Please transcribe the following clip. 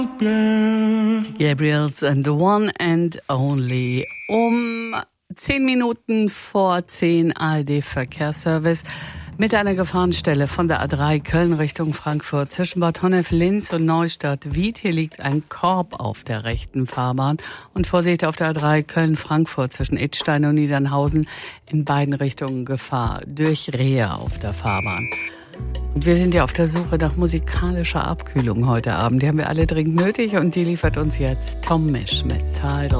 Die Gabriels and the One and Only. 10 Minuten vor 10 ARD Verkehrsservice mit einer Gefahrenstelle von der A3 Köln Richtung Frankfurt zwischen Bad Honnef-Linz und Neustadt-Wied. Hier liegt ein Korb auf der rechten Fahrbahn. Und Vorsicht auf der A3 Köln-Frankfurt zwischen Idstein und Niedernhausen in beiden Richtungen Gefahr durch Rehe auf der Fahrbahn. Und wir sind ja auf der Suche nach musikalischer Abkühlung heute Abend. Die haben wir alle dringend nötig und die liefert uns jetzt Tom Misch mit Tidal.